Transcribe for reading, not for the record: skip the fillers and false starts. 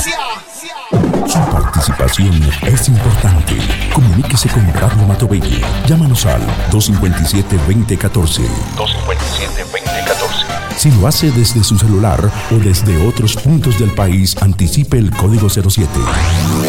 Su participación es importante. Comuníquese con Radio Matobelle. Llámanos al 257-2014. 257-2014. Si lo hace desde su celular o desde otros puntos del país, anticipe el código 07.